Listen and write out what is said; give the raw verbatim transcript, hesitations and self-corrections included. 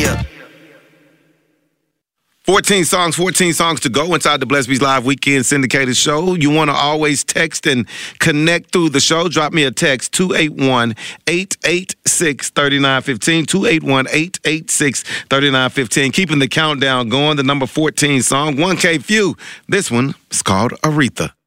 Yeah. fourteen songs, fourteen songs to go inside the Bless Beats Live Weekend Syndicated Show. You want to always text and connect through the show. Drop me a text, two eight one, eight eight six, three nine one five, two eight one, eight eight six, three nine one five. Keeping the countdown going, the number fourteen song, one K Few. This one is called Aretha.